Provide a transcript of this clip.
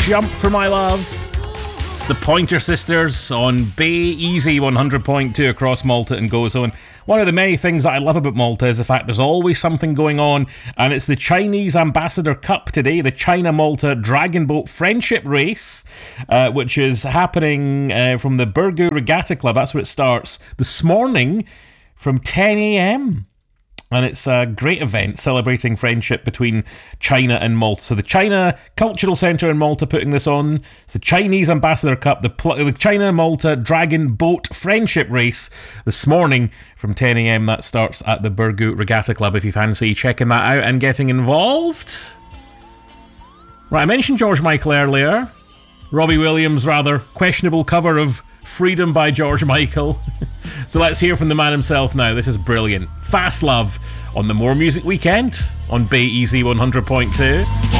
Jump for My Love. It's the Pointer Sisters on Bay Easy 100.2 across Malta and Gozo. And one of the many things that I love about Malta is the fact there's always something going on, and it's the Chinese Ambassador Cup today, the China-Malta Dragon Boat Friendship Race, which is happening from the Burgu Regatta Club. That's where it starts this morning from 10 a.m. And it's a great event celebrating friendship between China and Malta. So the China Cultural Centre in Malta putting this on. It's the Chinese Ambassador Cup, the China-Malta Dragon Boat Friendship Race this morning from 10 a.m. That starts at the Burgu Regatta Club if you fancy checking that out and getting involved. Right, I mentioned George Michael earlier. Robbie Williams' rather questionable cover of Freedom by George Michael. So let's hear from the man himself now. This is brilliant. Fast Love on the More Music Weekend on Bay Easy 100.2.